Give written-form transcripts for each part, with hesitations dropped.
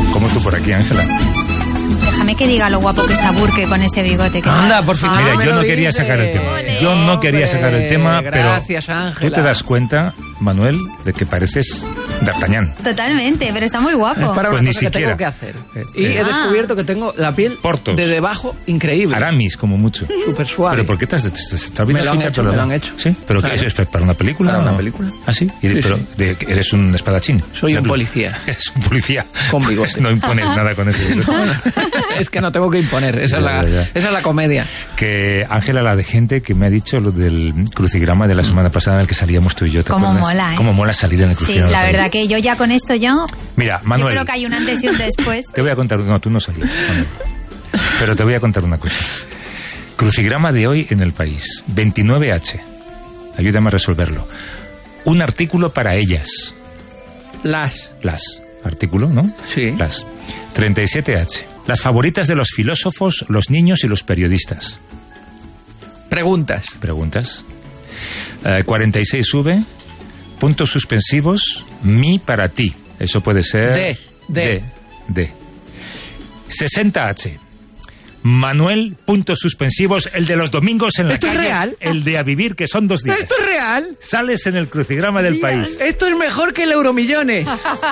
Como tú por aquí, Ángela. Déjame que diga lo guapo que está Burke con ese bigote. Que Anda, por fin. Mira, yo no quería sacar el tema. Yo no quería sacar el tema, Gracias, pero Ángela. tú te das cuenta, Manuel, de que pareces D'Artagnan. Totalmente, pero está muy guapo. Es para Pues una ni cosa que siquiera. tengo que hacer. Y he descubierto que tengo la piel Portos. de debajo increíble. Aramis, como mucho. Súper suave. ¿Pero por qué te has Me lo han hecho, me lo han hecho. ¿Sí? ¿Pero Claro. qué es? ¿Para una película? Para una o? película. ¿Ah, sí? Sí, Pero sí. ¿eres un espadachín? Soy un policía. Eres un policía. Con bigote. No impones nada con ese bigote. Es que no tengo que imponer. Esa Ya. es la comedia. Que Ángela, la de gente que me ha dicho lo del crucigrama de la semana pasada en el que salíamos tú y yo. ¿Te Cómo acuerdas? mola, ¿eh? Cómo mola salir en el Sí, crucigrama. la verdad que yo ya con esto Mira, Manuel. yo creo que hay un antes y un después. Te voy a contar, no, tú no salías, Manuel. Pero te voy a contar una cosa. Crucigrama de hoy en El País, 29H. Ayúdame a resolverlo. Un artículo para ellas. Las. Artículo, ¿no? Sí. Las. 37H. Las favoritas de los filósofos, los niños y los periodistas. Preguntas. Preguntas. 46V. Puntos suspensivos. Mi para ti. Eso puede ser... De. 60H. Manuel, puntos suspensivos, el de los domingos en la ¿Esto es calle. real? El de a vivir, que son 2 días. ¿Esto es real? Sales en el crucigrama del país. Esto es mejor que el Euromillones.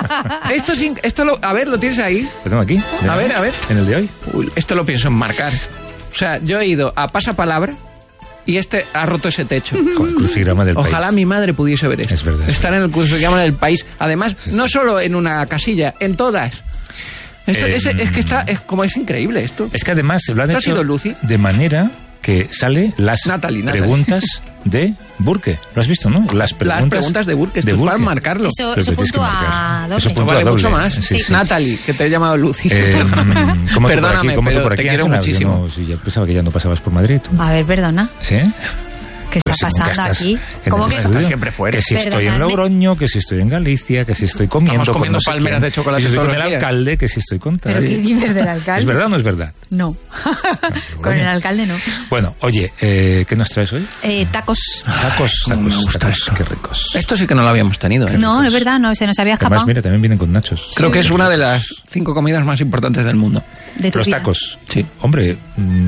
A ver, ¿lo tienes ahí? Lo tengo aquí. A ver. En el de hoy. Uy, esto lo pienso enmarcar. O sea, yo he ido a pasapalabra y este ha roto ese techo. Con el crucigrama del país. Ojalá mi madre pudiese ver esto. Es verdad. Estar en el crucigrama del país. Además, no solo en una casilla, en todas. Esto, es que está, es increíble esto. Es que además se lo han ¿Esto ha hecho sido Lucy? de manera que sale las Natalie. preguntas de Burke. ¿Lo has visto, no? Las preguntas de Burke. Esto es para marcarlo. Eso Lo que tienes que punto marcar. a doble. Eso Esto punto vale a doble. mucho más. Sí, sí. Natalie, que te he llamado Lucy. ¿Cómo Perdóname, pero te quiero muchísimo. Yo pensaba que ya no pasabas por Madrid. ¿Tú? A ver, perdona. ¿Sí? ¿Qué está Pues si nunca pasando estás aquí? en ¿Cómo el que? estudio. siempre fuera. Que si estoy en Perdonadme. Logroño, que si estoy en Galicia, que si estoy comiendo Estamos comiendo con no sé palmeras quién, de chocolate que si estoy todos con los el días. alcalde, que si estoy con tal. ¿Pero qué dices del alcalde? ¿Es verdad o no es verdad? No. Con el alcalde no. Bueno, oye, ¿qué nos traes hoy? Tacos. Tacos, me gusta tacos, esto. qué ricos. Esto sí que no lo habíamos tenido. ¿eh? No, es verdad, no, se nos había Además, escapado. mira, también vienen con nachos. Creo que es una de las 5 comidas más importantes del mundo. De tu Los vida. tacos. Sí. Hombre,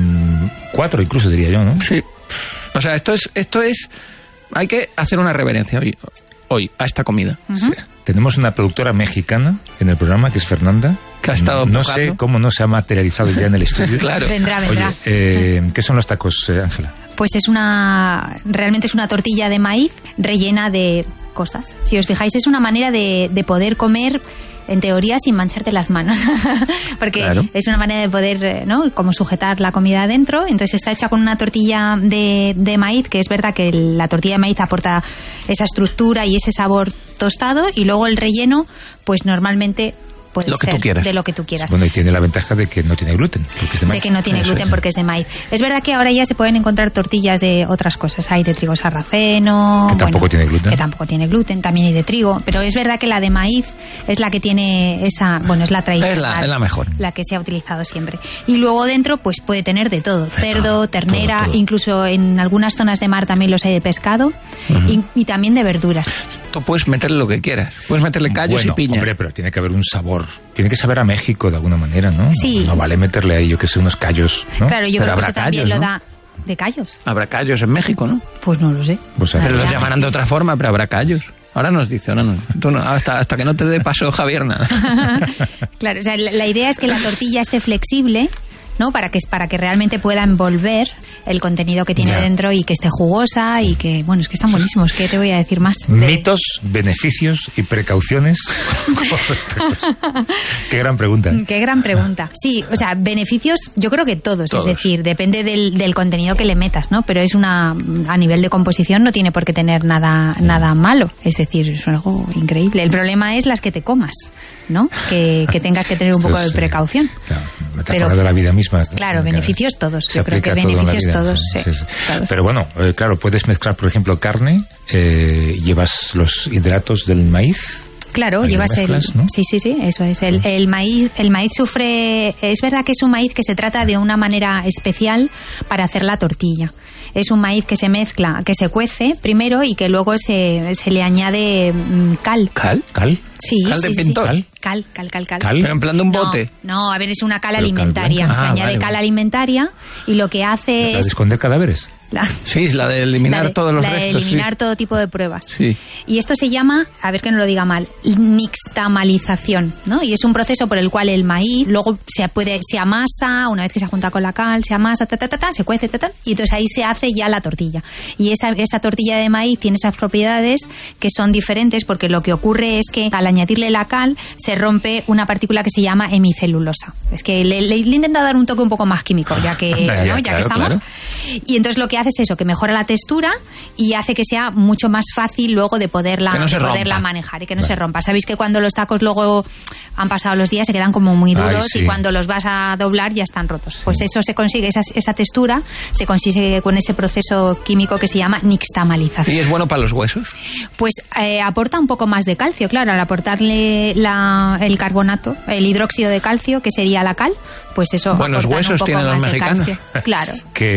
4 incluso diría yo, ¿no? Sí. O sea, esto es hay que hacer una reverencia hoy a esta comida. Sí. Tenemos una productora mexicana en el programa, que es Fernanda. Que ha estado No empujando. sé cómo no se ha materializado ya en el estudio. Claro. Vendrá. Oye, ¿qué son los tacos, Ángela? Pues realmente es una tortilla de maíz rellena de cosas. Si os fijáis, es una manera de poder comer, en teoría, sin mancharte las manos. Porque Claro. es una manera de poder, ¿no?, como sujetar la comida adentro. Entonces está hecha con una tortilla de maíz, que es verdad que la tortilla de maíz aporta esa estructura y ese sabor tostado, y luego el relleno, pues normalmente puede Lo que ser tú quieras. de lo que tú quieras. Bueno, y tiene la ventaja de que no tiene gluten, porque es de De maíz. que no tiene Eso gluten es. porque es de maíz. Es verdad que ahora ya se pueden encontrar tortillas de otras cosas. Hay de trigo sarraceno. Que tampoco tiene gluten. Que tampoco tiene gluten. También hay de trigo. Pero es verdad que la de maíz es la que tiene esa... Bueno, es la tradicional. Es la mejor. La que se ha utilizado siempre. Y luego dentro, pues puede tener de todo. Cerdo, todo, ternera, todo. Incluso en algunas zonas de mar también los hay de pescado. Y también de verduras. Tú puedes meterle lo que quieras. Puedes meterle callos Bueno, y piña. hombre, pero tiene que haber un sabor. Tiene que saber a México de alguna manera, ¿no? Sí. No vale meterle ahí, yo que sé, unos callos, ¿no? Claro, yo Pero creo que habrá eso también callos, lo ¿no? da... ¿De callos? Habrá callos en México, ¿no? Pues no lo sé. Pues, Pero los ya. llamarán de otra forma, pero habrá callos. Ahora nos dice, ahora no. Tú no, hasta que no te dé paso, Javier, nada. Claro, o sea, la idea es que la tortilla esté flexible, ¿no? Para que realmente pueda envolver el contenido que tiene Ya. dentro y que esté jugosa y que, bueno, es que están buenísimos. ¿Qué te voy a decir más? Mitos, beneficios y precauciones. Qué gran pregunta. Qué gran pregunta. Sí, o sea, beneficios yo creo que todos. Es decir, depende del contenido que le metas, ¿no? Pero a nivel de composición no tiene por qué tener nada malo. Es decir, es algo increíble. El problema es las que te comas, ¿no? Que tengas que tener un poco de Entonces, precaución. Claro, metáfora de la vida misma. Claro, beneficios todos. Se Yo creo que aplica todo en la beneficios vida, todos, sí, sí. sí. Todos. Pero bueno, claro, puedes mezclar, por ejemplo, carne, llevas los hidratos del maíz. Claro, Ahí lo llevas mezclas, ¿no? Sí, eso es. El maíz sufre... Es verdad que es un maíz que se trata de una manera especial para hacer la tortilla. es un maíz que se mezcla, que se cuece primero y que luego se le añade cal. ¿Cal? ¿Cal? Sí, ¿Cal de sí, pintor? Cal. ¿Cal? Pero en plan de un bote. No, a ver, es una cal Pero alimentaria. cal Se blanca. añade cal alimentaria y lo que hace ¿La de es... esconder cadáveres? Sí, es la de eliminar todos los la de restos. eliminar todo tipo de pruebas. Sí. Y esto se llama, a ver que no lo diga mal, nixtamalización, ¿no? Y es un proceso por el cual el maíz luego se amasa, una vez que se junta con la cal, se amasa, se cuece, y entonces ahí se hace ya la tortilla. Y esa tortilla de maíz tiene esas propiedades que son diferentes porque lo que ocurre es que al añadirle la cal se rompe una partícula que se llama hemicelulosa. Es que le he intentado dar un toque un poco más químico, ya que, ¿no? Ya que estamos. Claro. Y entonces lo que hace es eso, que mejora la textura y hace que sea mucho más fácil luego de poderla manejar y que no se rompa. Sabéis que cuando los tacos luego han pasado los días se quedan como muy duros y cuando los vas a doblar ya están rotos. Pues eso se consigue, esa textura se consigue con ese proceso químico que se llama nixtamalización. ¿Y es bueno para los huesos? Pues aporta un poco más de calcio, claro, al aportarle el carbonato, el hidróxido de calcio, que sería la cal, pues eso buenos huesos tienen los mexicanos. Claro.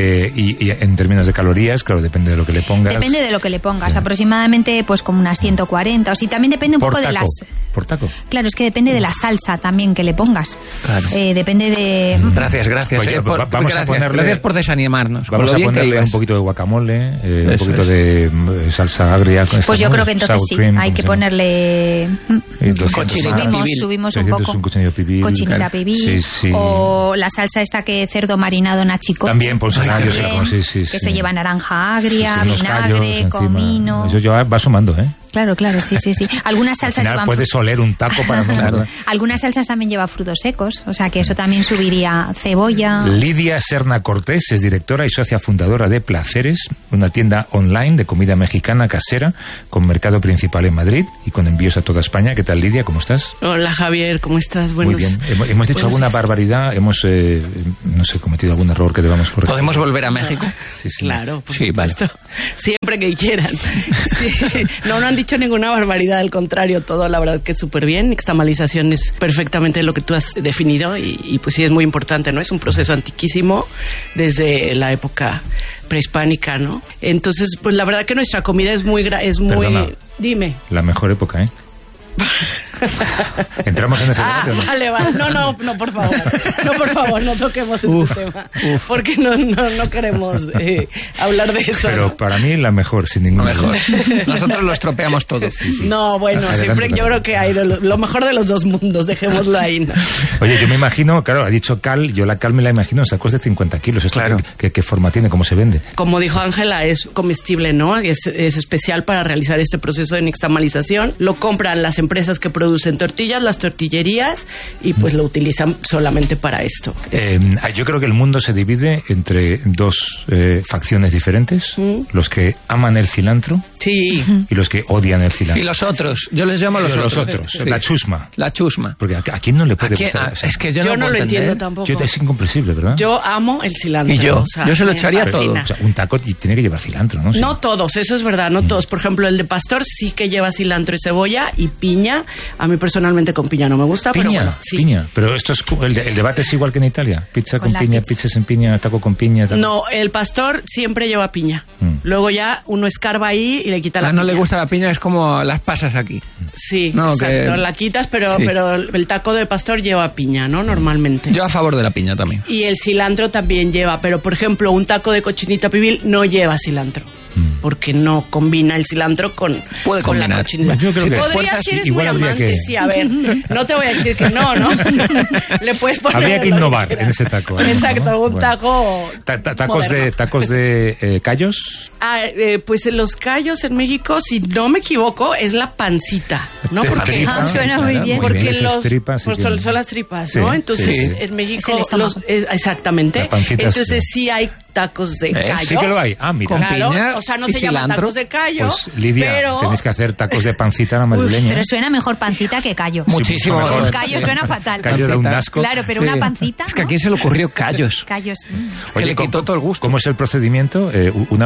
Y en términos de calorías, claro, depende de lo que le pongas. Depende de lo que le pongas, aproximadamente pues como unas 140, o sí, también depende un poco de las... ¿Por taco? Claro, es que depende de la salsa también que le pongas. Claro. Depende de... Gracias. Oye, Gracias por desanimarnos. Vamos a ponerle un poquito de guacamole, un poquito de salsa agria. Pues yo creo que entonces sí, hay que ponerle... Subimos un poco. Cochinita pibil. Sí. O la salsa esta que cerdo marinado en achicote. También, por que eso lleva naranja agria, vinagre, comino. Eso ya va sumando, ¿eh? Claro, sí. Algunas salsas llevan... puedes oler un taco para no... Claro. Algunas salsas también llevan frutos secos, o sea que eso también subiría cebolla. Lidia Serna Cortés es directora y socia fundadora de Placeres, una tienda online de comida mexicana casera con mercado principal en Madrid y con envíos a toda España. ¿Qué tal, Lidia? ¿Cómo estás? Hola, Javier, ¿cómo estás? Muy bien. Hemos dicho alguna barbaridad, hemos, cometido algún error que debamos corregir. ¿Podemos volver a México? Sí. Claro, por supuesto. Vale. Siempre que quieran. Sí. No han dicho ninguna barbaridad, al contrario, todo la verdad que es súper bien. Nixtamalización es perfectamente lo que tú has definido y pues sí es muy importante, ¿no? Es un proceso antiquísimo desde la época prehispánica, ¿no? Entonces, pues la verdad que nuestra comida es muy... Perdona, dime. La mejor época, ¿eh? ¿Entramos en ese debate o no? Vale. No, por favor, no toquemos ese tema. Porque no queremos hablar de eso. Pero ¿no? Para mí la mejor, sin ningún mejor. Nosotros lo estropeamos todo. Sí. No, bueno, siempre yo creo que hay lo mejor de los dos mundos, dejémoslo ahí, ¿no? Oye, yo me imagino, claro, ha dicho cal, yo la cal me la imagino en sacos de 50 kilos. ¿Esto claro. ¿Qué forma tiene? ¿Cómo se vende? Como dijo Ángela, es comestible, ¿no? Es especial para realizar este proceso de nixtamalización. Lo compran las empresas que producen tortillas, las tortillerías, y pues lo utilizan solamente para esto. Yo creo que el mundo se divide entre dos facciones diferentes, los que aman el cilantro y los que odian el cilantro. Y los otros, yo les llamo los otros. Sí. La chusma. Porque ¿a quién no le puede gustar? Es que yo no lo entiendo tampoco. Es incomprensible, ¿verdad? Yo amo el cilantro. Y yo se lo echaría todo. O sea, un taco tiene que llevar cilantro, ¿no? No todos, eso es verdad, no todos. Por ejemplo, el de pastor sí que lleva cilantro y cebolla y piña. A mí personalmente con piña no me gusta, pero bueno, sí. Piña, pero esto es el debate es igual que en Italia. Pizza con piña, pizza sin piña, taco con piña. Taco. No, el pastor siempre lleva piña. Luego ya uno escarba ahí y le quita la piña. No le gusta la piña, es como las pasas aquí. Sí, exacto, la quitas, pero el taco de pastor lleva piña, ¿no? Normalmente. Yo a favor de la piña también. Y el cilantro también lleva, pero por ejemplo, un taco de cochinita pibil no lleva cilantro. Porque no combina el cilantro con la cochinita. Yo creo que podría, si eres muy amante, sí, a ver, no te voy a decir que no. Le puedes poner... Habría que innovar en ese taco. Exacto, ¿no? Un taco ¿Tacos de callos? Pues en los callos en México, si no me equivoco, es la pancita, ¿no? Porque suena muy bien. Porque tripas, son las tripas, ¿no? Entonces, en México... exactamente. Entonces sí hay tacos de callo. Sí que lo hay. Ah, mira. Con piña, o sea, no se llaman tacos de callo. Pues, Lidia, tenéis que hacer tacos de pancita a la madrileña. Pero suena mejor pancita que callo. Muchísimo mejor. Callo suena fatal. Callo da un asco. Claro, pero una pancita. Es que a quién se le ocurrió callos. Callos. Oye, le quitó todo el gusto. ¿Cómo es el procedimiento? Una vez que ya tienes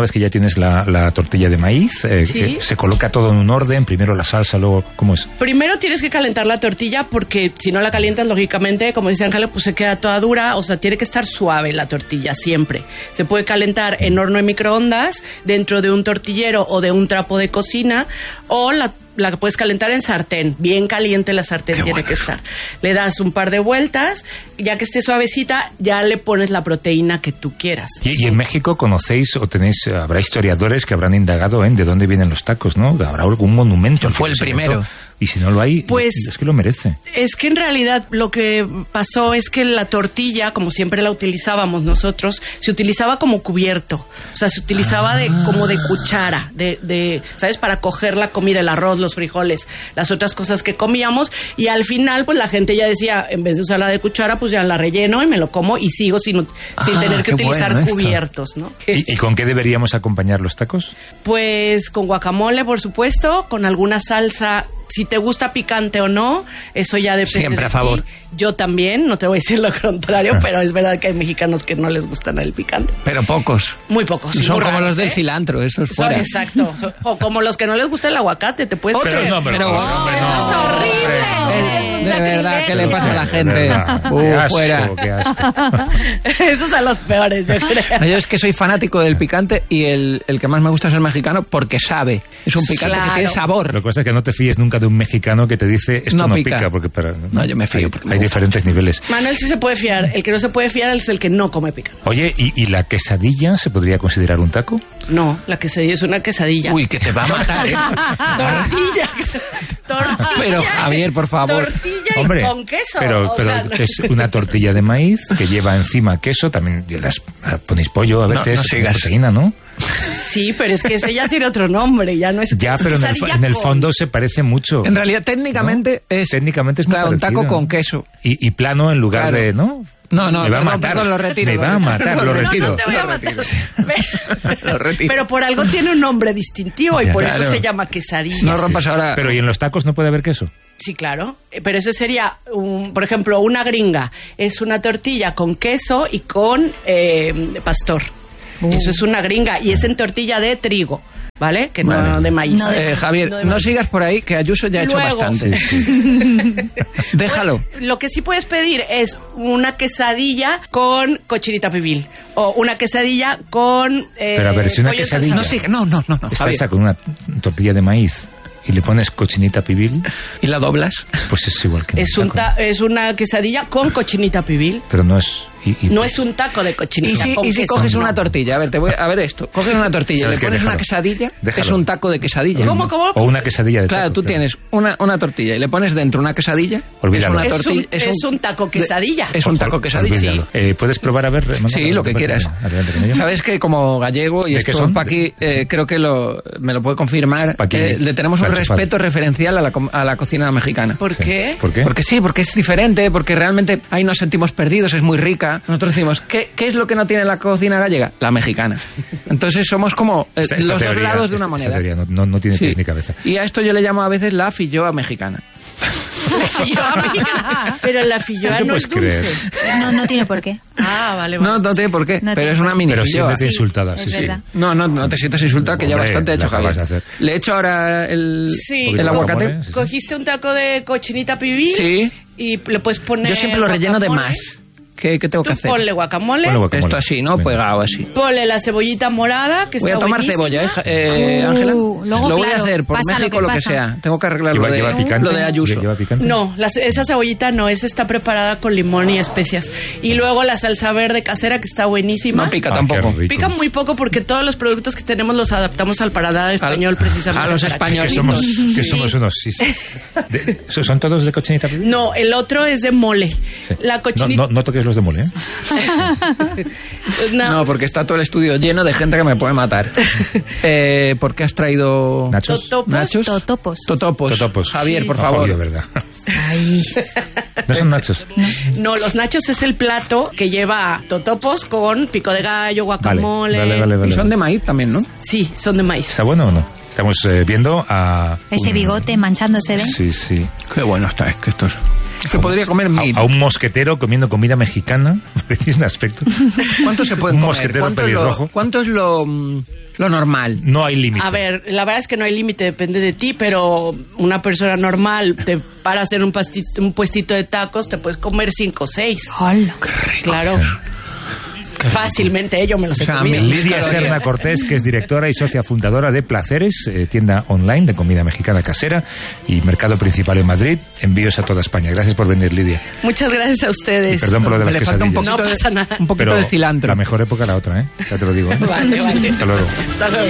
tienes la tortilla de maíz, Sí. se coloca todo en un orden, primero la salsa, luego, ¿cómo es? Primero tienes que calentar la tortilla porque si no la calientas, lógicamente, como dice Ángela, pues se queda toda dura. O sea, tiene que estar suave la tortilla siempre. Se puede calentar en horno de microondas, dentro de un tortillero o de un trapo de cocina, o la puedes calentar en sartén, bien caliente la sartén tiene que estar. Le das un par de vueltas, ya que esté suavecita, ya le pones la proteína que tú quieras. Y en México conocéis o habrá historiadores que habrán indagado en de dónde vienen los tacos, ¿no? Habrá algún monumento. Fue el primero. Y si no lo hay, pues, es que lo merece. Es que en realidad lo que pasó es que la tortilla, como siempre la utilizábamos nosotros, se utilizaba como cubierto. O sea, se utilizaba como de cuchara, ¿sabes? Para coger la comida, el arroz, los frijoles, las otras cosas que comíamos. Y al final, pues la gente ya decía, en vez de usarla de cuchara, pues ya la relleno y me lo como y sigo sin tener que utilizar cubiertos, ¿no? ¿Y con qué deberíamos acompañar los tacos? Pues con guacamole, por supuesto, con alguna salsa. Si te gusta picante o no, eso ya depende. Siempre de a favor. ti. Yo también, no te voy a decir lo contrario, pero es verdad que hay mexicanos que no les gustan el picante. Pero pocos. Muy pocos. Son muy como raros, los del cilantro, esos fuera. Exacto. O como los que no les gusta el aguacate, te puedes... Pero Eso es horrible. De verdad, ¿qué le pasa a la gente? Qué asco, Fuera. qué asco. Esos son los peores, yo creo. Yo es que soy fanático del picante y el que más me gusta es el mexicano porque sabe. Es un picante Claro. que tiene sabor. Lo que pasa es que no te fíes nunca de un mexicano que te dice esto no pica porque No, yo me fío porque me hay gusta. diferentes niveles. Manuel sí se puede fiar. El que no se puede fiar es el que no come picante. Oye, ¿y la quesadilla se podría considerar un taco? No, la quesadilla es una quesadilla. Uy, que te va a matar, ¿eh? Tortilla. Pero, Javier, por favor. Tortilla Hombre, y con queso. pero o sea, no. es una tortilla de maíz que lleva encima queso, también ponéis pollo a veces, no sigas. proteína, ¿no? Sí, pero es que ese ya tiene otro nombre, ya no es... Ya, pero en el fondo se parece mucho. En realidad, técnicamente ¿no? es... Técnicamente es muy claro, un taco parecido. con queso. Y plano en lugar Claro. de, ¿no? No, me va a matar. perdón, lo retiro. Me va a matar, lo retiro. No te voy a matar. Lo retiro. Pero por algo tiene un nombre distintivo y Ya, por claro. eso se llama quesadilla. No rompas ahora... Pero ¿y en los tacos no puede haber queso? Sí, claro. Pero eso sería, por ejemplo, una gringa. Es una tortilla con queso y con pastor. Eso es una gringa y es en tortilla de trigo, ¿vale? Que Vale. no de maíz. No de- Javier, No de no maíz. sigas por ahí, que Ayuso ya ha hecho Luego. bastante. Déjalo. Pues, lo que sí puedes pedir es una quesadilla con cochinita pibil o una quesadilla con Pero a ver, si una pollo quesadilla- No salsa. sigas, no. Estás Javier. con una tortilla de maíz y le pones cochinita pibil, ¿Y la doblas? pues es igual que Es, un taco. es una quesadilla con cochinita pibil. Pero no es... No es un taco de cochinita. ¿Y si con coges queso, una no. tortilla? A ver, a ver esto. Coges una tortilla y ¿Sabes le qué? pones una Déjalo. quesadilla, Déjalo. es un taco de quesadilla. ¿Cómo? O una quesadilla de Claro, taco, tú tienes una tortilla y le pones dentro una quesadilla. Olvídalo. Es una tortilla. Es un taco quesadilla. Es un taco quesadilla. Olvídalo. ¿Puedes probar a ver? Manuel? Sí, lo que quieras. Adelante con ello. Sabes que como gallego, y ¿De qué esto son? Paqui creo que me lo puede confirmar, Paqui, le tenemos un la enchufada. respeto referencial a la cocina mexicana. ¿Por qué? ¿Por qué? Porque sí, porque es diferente, porque realmente ahí nos sentimos perdidos, es muy rica. Nosotros decimos, ¿qué es lo que no tiene la cocina gallega? La mexicana. Entonces somos como Esta los dos teoría, lados de una esta moneda. teoría no tiene Sí. pies ni cabeza. Y a esto yo le llamo a veces la filloa mexicana. La filloa mexicana. Pero la filloa ¿Tú no puedes es dulce. creer? No tiene por qué. Ah, vale, vale. No tiene por qué, No pero tiene es una por qué. mini Pero filloa. siéntete insultada, es sí, sí. verdad. No te sientas insultado, que ya Hombre, bastante ha hecho lo acabas Javier. de hacer. Le echo ahora el Sí. el aguacate. Guacamole, sí. Cogiste un taco de cochinita pibil Sí. y le puedes poner Yo siempre lo relleno de guacamole. más. ¿Qué tengo que Tú hacer? ponle guacamole, Ponle guacamole. Esto así, ¿no? Venga. Pegado así. ponle la cebollita morada, que Voy a está tomar buenísima. cebolla, Ángela. luego, lo voy a claro, hacer por pasa lo México, que lo que pasa. sea. Tengo que arreglar lo ¿Lleva picante? lo de Ayuso. ¿Lleva picante? No, esa cebollita no, esa está preparada con limón y especias. Y luego la salsa verde casera, que está buenísima. No pica Ah, tampoco. qué rico. Pica muy poco porque todos los productos que tenemos los adaptamos al paladar español precisamente. a los para que- españolitos. Que Sí. somos unos... Sí, sí. ¿Son todos de cochinita pibil? No, el otro es de mole. Sí. La cochinita... No toques los de mole, ¿eh? No, porque está todo el estudio lleno de gente que me puede matar. ¿Por qué has traído ¿Nachos? Totopos. nachos? Totopos. Totopos. Javier, por No, favor. jodido, ¿verdad? Ay. No son nachos. No, los nachos es el plato que lleva totopos con pico de gallo, guacamole. Vale. Y son de maíz también, ¿no? Sí, son de maíz. ¿Está bueno o no? Estamos viendo a... Ese bigote manchándose de... Sí. Qué bueno está, es que esto es... que podría comer 1000. A un mosquetero comiendo comida mexicana, tiene un aspecto. ¿Cuánto se puede Un comer? mosquetero pelirrojo. ¿Cuánto es lo normal? No hay límite. A ver, la verdad es que no hay límite, depende de ti, pero una persona normal te para hacer un puestito de tacos, te puedes comer 5 o 6. ¡Hola! Qué rico. Claro. Fácilmente, yo me los he comido. Lidia Serna Cortés, que es directora y socia fundadora de Placeres, tienda online de comida mexicana casera y mercado principal en Madrid. Envíos a toda España. Gracias por venir, Lidia. Muchas gracias a ustedes. Y perdón por lo de las Le falta quesadillas. No pasa nada. un poquito Pero de cilantro. la mejor época la otra, ¿eh? Ya te lo digo. Vale. Hasta luego. Hasta luego.